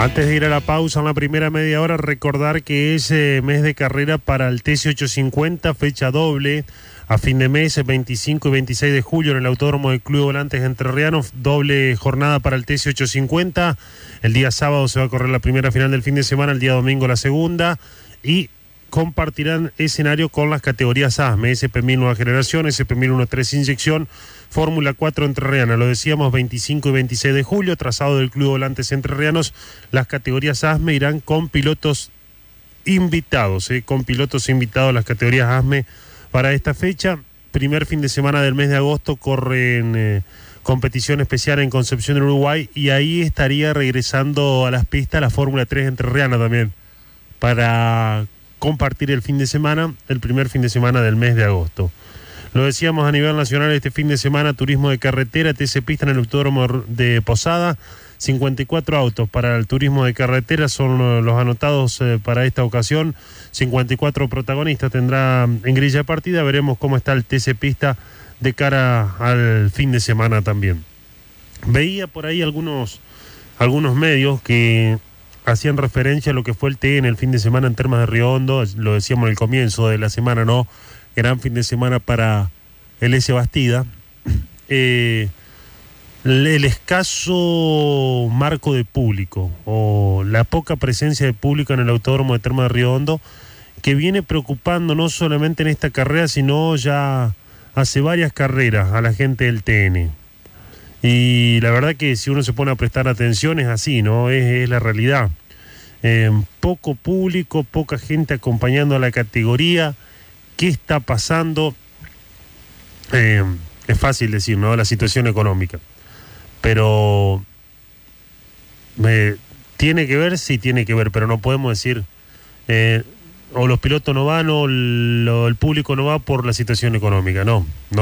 Antes de ir a la pausa en la primera media hora, recordar que es mes de carrera para el TC850, fecha doble, a fin de mes, 25 y 26 de julio, en el Autódromo del Club de Volantes Entrerrianos, doble jornada para el TC850. El día sábado se va a correr la primera final del fin de semana, el día domingo la segunda, y compartirán escenario con las categorías ASME, SP1000 Nueva Generación, SP1001 3 Inyección, Fórmula 4 Entrerriana. Lo decíamos, 25 y 26 de julio, trazado del Club de Volantes Entrerrianos. Las categorías ASME irán con pilotos invitados, con pilotos invitados las categorías ASME para esta fecha. Primer fin de semana del mes de agosto corren competición especial en Concepción, Uruguay, y ahí estaría regresando a las pistas la Fórmula 3 Entrerriana también, para compartir el fin de semana, el primer fin de semana del mes de agosto. Lo decíamos a nivel nacional, este fin de semana, turismo de carretera, TC Pista en el Autódromo de Posada, 54 autos para el turismo de carretera son los anotados para esta ocasión, 54 protagonistas tendrá en grilla de partida. Veremos cómo está el TC Pista de cara al fin de semana también. Veía por ahí algunos medios que hacían referencia a lo que fue el TN el fin de semana en Termas de Río Hondo. Lo decíamos al comienzo de la semana, ¿no? Gran fin de semana para el S. Bastida. El escaso marco de público o la poca presencia de público en el Autódromo de Termas de Río Hondo, que viene preocupando no solamente en esta carrera, sino ya hace varias carreras a la gente del TN. Y la verdad que si uno se pone a prestar atención es así, ¿no? Es la realidad. Poco público, poca gente acompañando a la categoría. ¿Qué está pasando? Es fácil decir, ¿no? La situación económica. Pero tiene que ver, sí tiene que ver, pero no podemos decir o los pilotos no van o el público no va por la situación económica, no